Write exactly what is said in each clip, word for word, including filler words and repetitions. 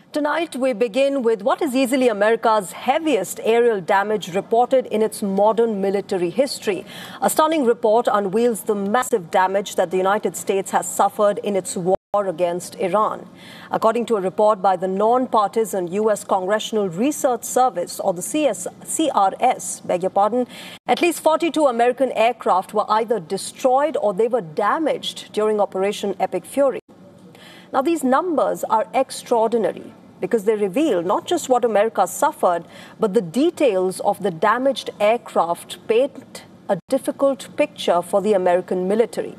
Tonight, we begin with what is easily America's heaviest aerial damage reported in its modern military history. A stunning report unveils the massive damage that the United States has suffered in its war against Iran. According to a report by the non-partisan U S Congressional Research Service, or the C S, C R S, beg your pardon, at least forty-two American aircraft were either destroyed or they were damaged during Operation Epic Fury. Now, these numbers are extraordinary because they reveal not just what America suffered, but the details of the damaged aircraft paint a difficult picture for the American military.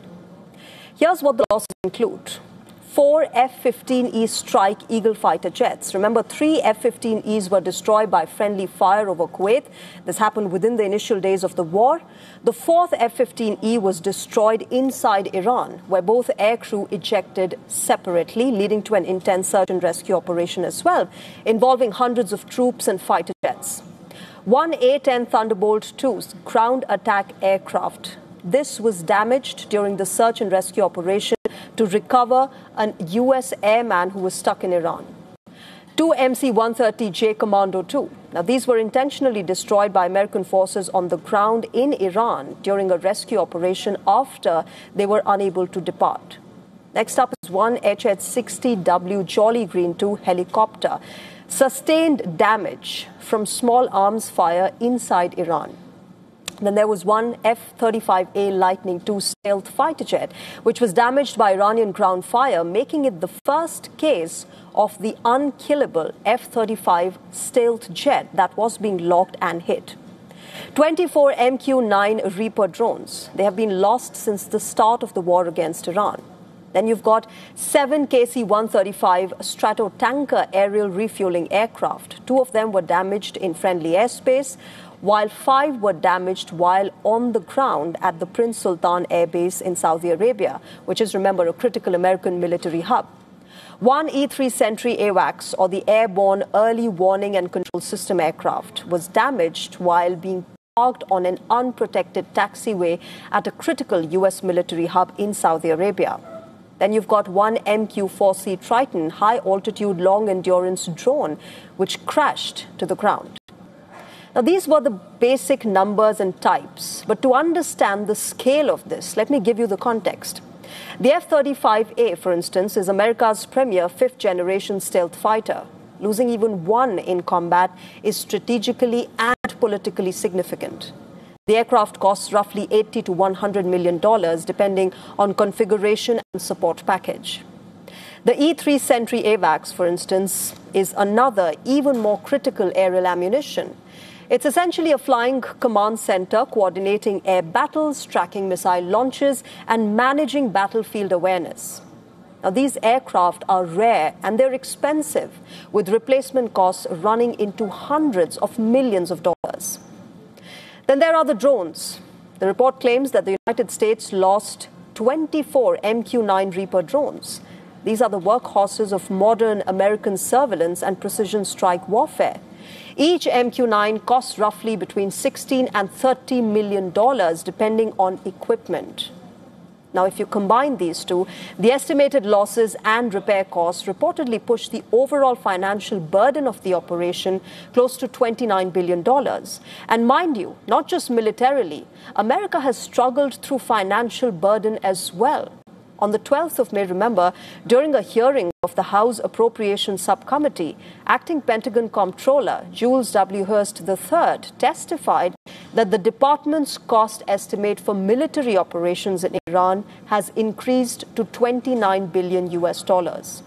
Here's what the losses include. Four F fifteen E Strike Eagle fighter jets. Remember, three F fifteen Es were destroyed by friendly fire over Kuwait. This happened within the initial days of the war. The fourth F fifteen E was destroyed inside Iran, where both aircrew ejected separately, leading to an intense search and rescue operation as well, involving hundreds of troops and fighter jets. One A ten Thunderbolt two ground attack aircraft. This was damaged during the search and rescue operation to recover a U S airman who was stuck in Iran. Two M C one thirty J Commando two. Now, these were intentionally destroyed by American forces on the ground in Iran during a rescue operation after they were unable to depart. Next up is one H H sixty W Jolly Green two helicopter. Sustained damage from small arms fire inside Iran. Then there was one F thirty-five A Lightning two stealth fighter jet, which was damaged by Iranian ground fire, making it the first case of the unkillable F thirty-five stealth jet that was being locked and hit. twenty-four M Q nine Reaper drones. They have been lost since the start of the war against Iran. Then you've got seven K C one thirty-five Stratotanker aerial refueling aircraft. Two of them were damaged in friendly airspace, while five were damaged while on the ground at the Prince Sultan Air Base in Saudi Arabia, which is, remember, a critical American military hub. One E three Sentry AWACS, or the Airborne Early Warning and Control System aircraft, was damaged while being parked on an unprotected taxiway at a critical U S military hub in Saudi Arabia. Then you've got one M Q four C Triton high-altitude long-endurance drone, which crashed to the ground. Now, these were the basic numbers and types, but to understand the scale of this, let me give you the context. The F thirty-five A, for instance, is America's premier fifth-generation stealth fighter. Losing even one in combat is strategically and politically significant. The aircraft costs roughly eighty to one hundred million dollars, depending on configuration and support package. The E three Sentry AWACS, for instance, is another, even more critical aerial ammunition. It's essentially a flying command center coordinating air battles, tracking missile launches, and managing battlefield awareness. Now, these aircraft are rare and they're expensive, with replacement costs running into hundreds of millions of dollars. Then there are the drones. The report claims that the United States lost twenty-four M Q nine Reaper drones. These are the workhorses of modern American surveillance and precision strike warfare. Each M Q nine costs roughly between sixteen and thirty million dollars, depending on equipment. Now, if you combine these two, the estimated losses and repair costs reportedly push the overall financial burden of the operation close to twenty-nine billion dollars. And mind you, not just militarily, America has struggled through financial burden as well. On the twelfth of May, remember, during a hearing of the House Appropriations Subcommittee, Acting Pentagon Comptroller Jules W. Hurst the third testified that the department's cost estimate for military operations in Iran has increased to twenty-nine billion U S dollars.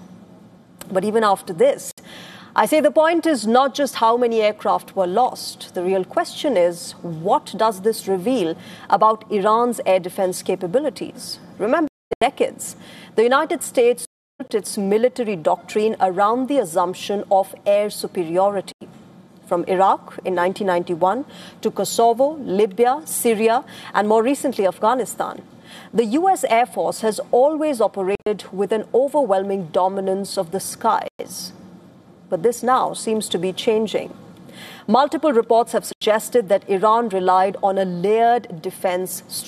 But even after this, I say the point is not just how many aircraft were lost. The real question is, what does this reveal about Iran's air defense capabilities? Remember, decades, the United States built its military doctrine around the assumption of air superiority. From Iraq in nineteen ninety-one to Kosovo, Libya, Syria, and more recently Afghanistan, the U S Air Force has always operated with an overwhelming dominance of the skies. But this now seems to be changing. Multiple reports have suggested that Iran relied on a layered defense strategy.